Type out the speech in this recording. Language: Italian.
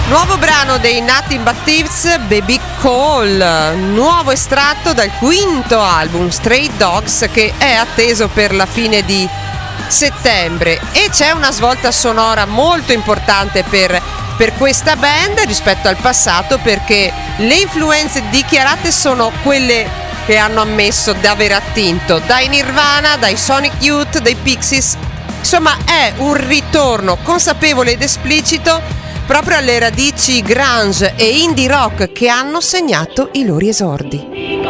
Nuovo brano dei Nothing But Thieves, Baby Call, nuovo estratto dal quinto album Stray Dogs, che è atteso per la fine di settembre, e c'è una svolta sonora molto importante per questa band rispetto al passato, perché le influenze dichiarate sono quelle che hanno ammesso di aver attinto dai Nirvana, dai Sonic Youth, dai Pixies. Insomma, è un ritorno consapevole ed esplicito proprio alle radici grunge e indie rock che hanno segnato i loro esordi.